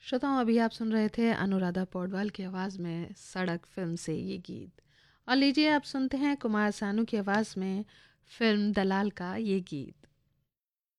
श्रोताओं, अभी आप सुन रहे थे अनुराधा पौडवाल की आवाज़ में सड़क फिल्म से ये गीत। और लीजिए आप सुनते हैं कुमार सानू की आवाज़ में फिल्म दलाल का ये गीत।